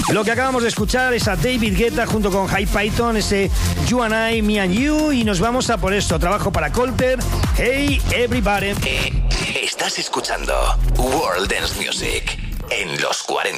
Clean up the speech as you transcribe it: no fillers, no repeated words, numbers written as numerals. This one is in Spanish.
Lo que acabamos de escuchar es a David Guetta junto con High Python, ese You and I, Me and You, y nos vamos a por esto. Trabajo para Colter. Hey, everybody. Estás escuchando World Dance Music en los 40.